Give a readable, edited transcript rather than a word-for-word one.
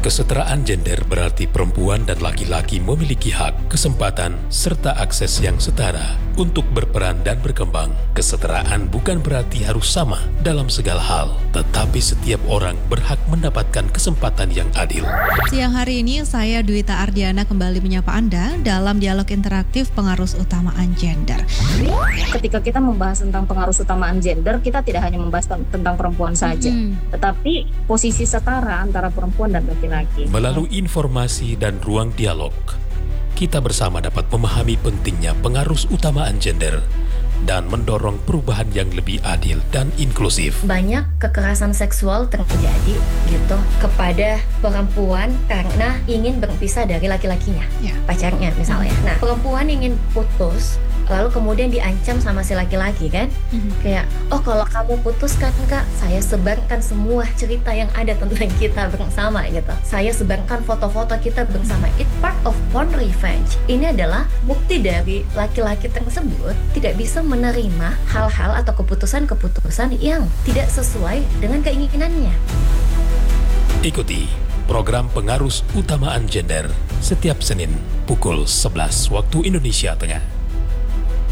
Kesetaraan gender berarti perempuan dan laki-laki memiliki hak, kesempatan, serta akses yang setara untuk berperan dan berkembang. Kesetaraan bukan berarti harus sama dalam segala hal, tetapi setiap orang berhak mendapatkan kesempatan yang adil. Siang hari ini saya Dwita Ardiana kembali menyapa Anda dalam dialog interaktif pengarus utamaan gender. Ketika kita membahas tentang pengarus utamaan gender, kita tidak hanya membahas tentang perempuan saja, tetapi posisi setara antara perempuan dan laki-laki. Melalui informasi dan ruang dialog, kita bersama dapat memahami pentingnya pengarus utamaan gender dan mendorong perubahan yang lebih adil dan inklusif. Banyak kekerasan seksual terjadi gitu kepada perempuan karena ingin berpisah dari laki-lakinya, pacarnya misalnya. Nah, perempuan ingin putus, lalu kemudian diancam sama si laki-laki kan, kayak, oh kalau kamu putus kan kak, saya sebarkan semua cerita yang ada tentang kita bersama gitu. Saya sebarkan foto-foto kita bersama. It's part of porn revenge. Ini adalah bukti dari laki-laki tersebut tidak bisa menerima hal-hal atau keputusan-keputusan yang tidak sesuai dengan keinginannya. Ikuti program Pengarus Utamaan Gender setiap Senin pukul 11 waktu Indonesia Tengah.